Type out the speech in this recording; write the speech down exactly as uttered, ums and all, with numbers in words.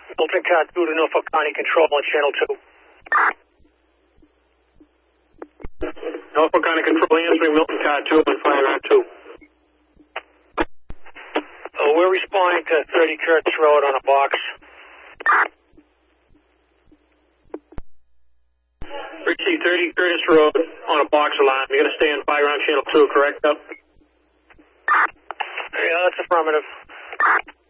Milton Car two to Norfolk County Control on Channel two. Norfolk County Control answering Milton Car two and Fire on two. Uh, we're responding to thirty Curtis Road on a box. Richie, thirty Curtis Road on a box alarm. You're going to stay on Fire on Channel two, correct? Up? Yeah, that's affirmative.